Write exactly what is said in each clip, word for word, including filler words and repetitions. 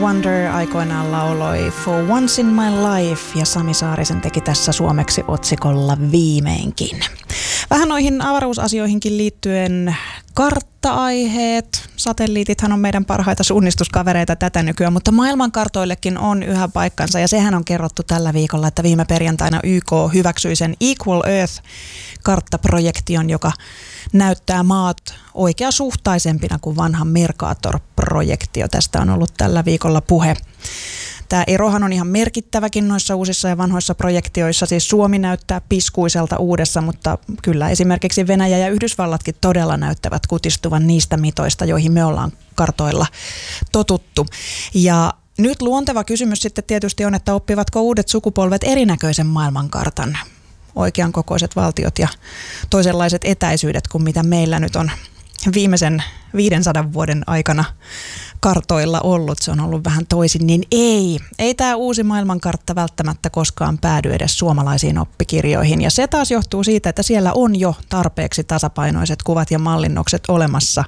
Wonder aikoinaan lauloi For Once in My Life ja Sami Saarisen teki tässä suomeksi otsikolla Viimeinkin. Vähän noihin avaruusasioihinkin liittyen kartta-aiheet. Satelliitithan on meidän parhaita suunnistuskavereita tätä nykyään, mutta maailmankartoillekin on yhä paikkansa ja sehän on kerrottu tällä viikolla, että viime perjantaina Y K hyväksyi sen Equal Earth-karttaprojektion, joka näyttää maat oikeasuhtaisempina kuin vanha Mercator-projektio. Tästä on ollut tällä viikolla puhe. Tämä erohan on ihan merkittäväkin noissa uusissa ja vanhoissa projektioissa. Siis Suomi näyttää piskuiselta uudessa, mutta kyllä esimerkiksi Venäjä ja Yhdysvallatkin todella näyttävät kutistuvan niistä mitoista, joihin me ollaan kartoilla totuttu. Ja nyt luonteva kysymys sitten tietysti on, että oppivatko uudet sukupolvet erinäköisen maailmankartan? Oikean kokoiset valtiot ja toisenlaiset etäisyydet kuin mitä meillä nyt on viimeisen viidensadan vuoden aikana kartoilla ollut. Se on ollut vähän toisin, niin ei. Ei tämä uusi maailmankartta välttämättä koskaan päädy edes suomalaisiin oppikirjoihin. Ja se taas johtuu siitä, että siellä on jo tarpeeksi tasapainoiset kuvat ja mallinnokset olemassa.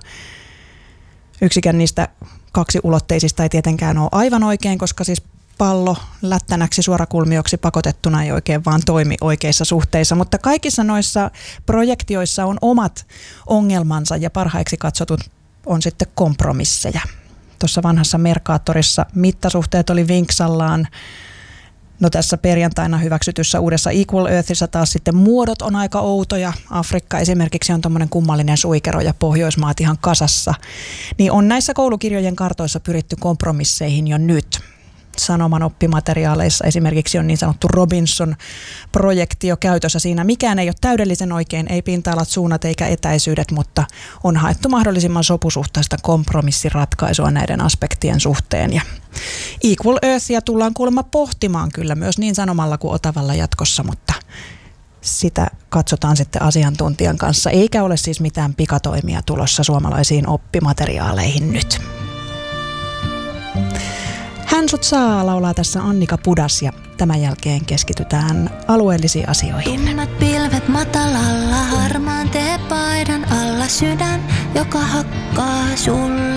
Yksikään niistä kaksiulotteisista ei tietenkään ole aivan oikein, koska siis pallo lättänäksi suorakulmioksi pakotettuna ei oikein vaan toimi oikeissa suhteissa, mutta kaikissa noissa projektioissa on omat ongelmansa ja parhaiksi katsotut on sitten kompromisseja. Tuossa vanhassa Mercatorissa mittasuhteet oli vinksallaan. No tässä perjantaina hyväksytyssä uudessa Equal Earthissa taas sitten muodot on aika outoja. Afrikka esimerkiksi on tommoinen kummallinen suikero ja Pohjoismaat ihan kasassa. Niin on näissä koulukirjojen kartoissa pyritty kompromisseihin jo nyt. Sanoman oppimateriaaleissa esimerkiksi on niin sanottu Robinson-projektio käytössä. Siinä mikään ei ole täydellisen oikein, ei pinta-alat, suunnat eikä etäisyydet, mutta on haettu mahdollisimman sopusuhtaista kompromissiratkaisua näiden aspektien suhteen. Ja Equal Earthia tullaan kuulemma pohtimaan kyllä myös niin Sanomalla kuin Otavalla jatkossa, mutta sitä katsotaan sitten asiantuntijan kanssa, eikä ole siis mitään pikatoimia tulossa suomalaisiin oppimateriaaleihin nyt. Hän sut saa laulaa tässä Annika Pudas ja tämän jälkeen keskitytään alueellisiin asioihin. Tummat pilvet matalalla, harmaan teepaidan alla sydän, joka hakkaa sulle.